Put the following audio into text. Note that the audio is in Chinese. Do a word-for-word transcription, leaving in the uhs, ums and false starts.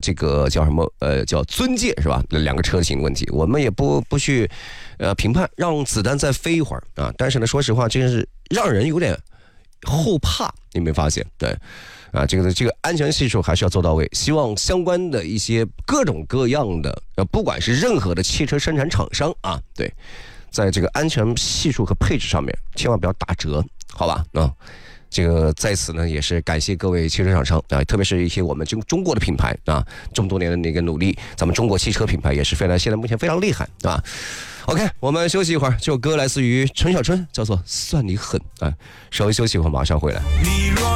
这个叫什么呃叫尊戒是吧？两个车型的问题，我们也不不去呃评判，让子弹再飞一会儿啊。但是呢，说实话，真是让人有点后怕，你没发现？对。啊，这个这个安全系数还是要做到位。希望相关的一些各种各样的，呃，不管是任何的汽车生产厂商啊，对，在这个安全系数和配置上面，千万不要打折，好吧？啊，这个在此呢，也是感谢各位汽车厂商啊，特别是一些我们中中国的品牌啊，这么多年的那个努力，咱们中国汽车品牌也是非常现在目前非常厉害啊。OK， 我们休息一会儿，这首歌来自于陈小春，叫做《算你狠》啊，稍微休息一会儿，马上回来。